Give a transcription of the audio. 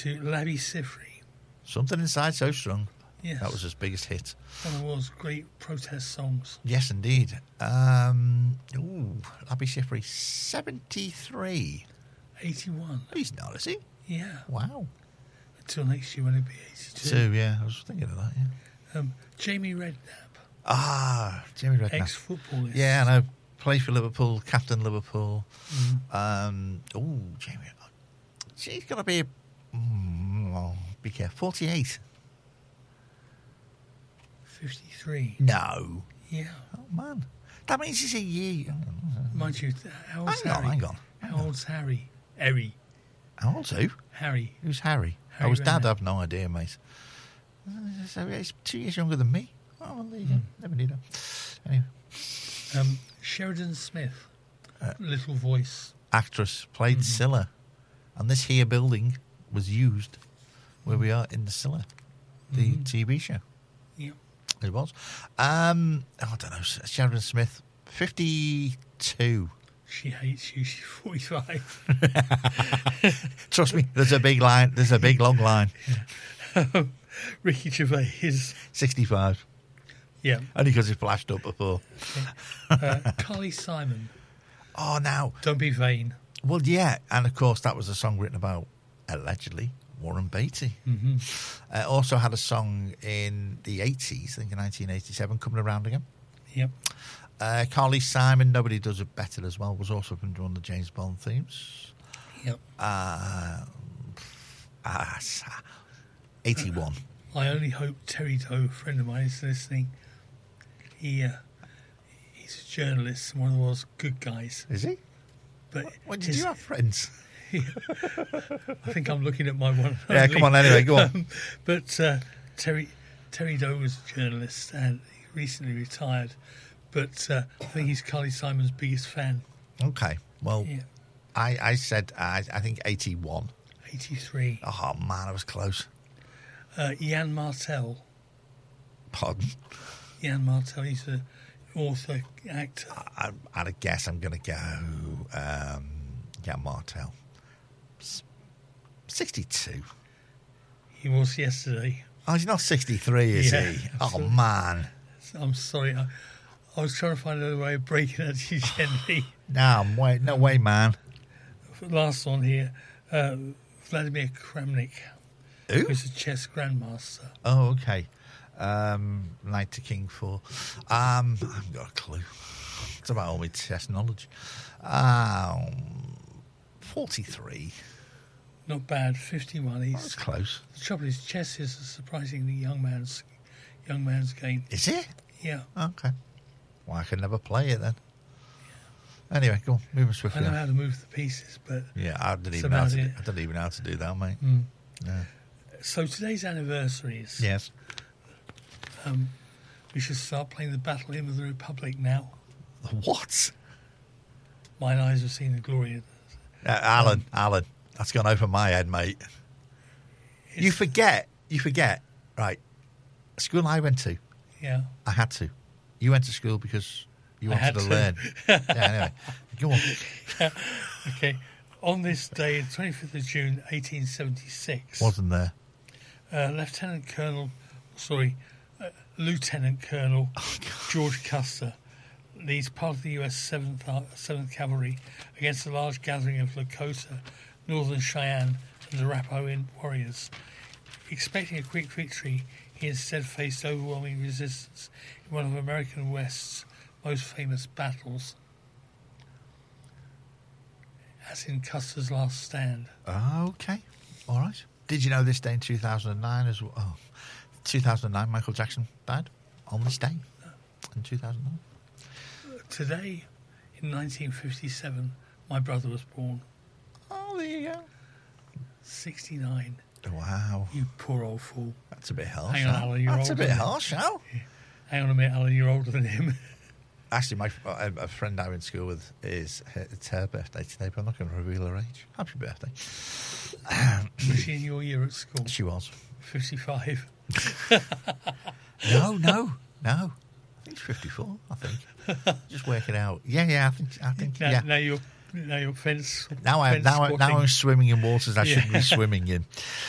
to Labi Siffre. Something Inside So Strong. Yes. That was his biggest hit. One of the world's great protest songs. Yes, indeed. Labi Siffre, 73. 81. He's not, is he? Yeah. Wow. Until next year when it'll be 82. Two, yeah. I was thinking of that, yeah. Jamie Redknapp. Jamie Redknapp. Ex-footballist. Yeah, I know. Played for Liverpool, captain Liverpool. Jamie. She's got to be, be careful, 48. 53. No. Yeah. Oh, man. That means he's a year. Mind you, how old's Harry? Hang on. How old's Harry? Harry. How old's who? Harry. Who's Harry? Harry His dad, Redknapp. I have no idea, mate. So he's 2 years younger than me. Oh, well, there you go. Never knew that. Anyway. Sheridan Smith. Little voice. Actress, played Scylla. And this here building was used where we are in the Scylla, the TV show. Yeah. It was. I don't know. Sheridan Smith, 52. She hates you. She's 45. Trust me, there's a big line. There's a big long line. Ricky Gervais is... 65. Yeah. Only because he flashed up before. Carly Simon. Oh, now. Don't be vain. Well, yeah. And, of course, that was a song written about, allegedly, Warren Beatty. Also had a song in the 80s, I think in 1987, Coming Around Again. Yep. Carly Simon, Nobody Does It Better as well, was also from one of the James Bond themes. Yep. 81. I only hope Terry Doe, a friend of mine, is listening. He's a journalist and one of the world's good guys. Is he? But When did you have friends? I think I'm looking at my one. Yeah, come on, anyway, go on. But Terry Doe was a journalist and he recently retired. But I think he's Carly Simon's biggest fan. Okay, well, Yeah. I said, I think 81. 83. Oh, man, I was close. Ian Martell. Pardon? Ian Martell, he's an author, actor. At a guess, I'm going to go, Martell. 62. He was yesterday. Oh, he's not 63, is Yeah, he? Oh, absolutely. man. I'm sorry. I was trying to find another way of breaking it to you gently. No way, man. Last one here. Vladimir Kramnik. Who? Who's a chess grandmaster. Oh, okay. Knight to King 4. I haven't got a clue. It's about all my chess knowledge. 43. Not bad. 51. That's close. The trouble is, chess is a surprisingly young man's game. Is it? Yeah. Okay. Well, I can never play it then. Anyway, go on. Moving I swiftly know on. how to move the pieces, but Yeah, I didn't It's even know how about to do, it. I didn't even know how to do that, mate. Yeah. so today's anniversaries. Yes. We should start playing the Battle Hymn of the Republic now. What? Mine eyes have seen the glory of Alan, that's gone over my head, mate. You forget. Right. School I went to, Yeah. I had to. You went to school because you I wanted had to to. learn. Yeah, anyway. Go on. Okay. On this day, 25th of June, 1876, Wasn't there? Lieutenant Colonel George Custer leads part of the U.S. 7th Cavalry against a large gathering of Lakota, Northern Cheyenne, and Arapaho warriors. Expecting a quick victory, he instead faced overwhelming resistance in one of American West's most famous battles, as in Custer's Last Stand. Okay. All right. Did you know this day in 2009 as well? Oh, 2009, Michael Jackson died on this day in 2009. Today, in 1957, my brother was born. Oh, there you go. 69. Wow. You poor old fool. That's a bit harsh. Hang on, now. Alan, you're That's a older bit than- harsh now. Hang on a minute, Alan, you're older than him. Actually, a friend I went to school with, it's her birthday today, but I'm not going to reveal her age. Happy birthday. Was she in your year at school? She was. 55. No. I think it's 54, I think. Just work it out. Yeah, I think, yeah. Now you're fence. Now fence I'm squatting. swimming in waters I Yeah. shouldn't be swimming in.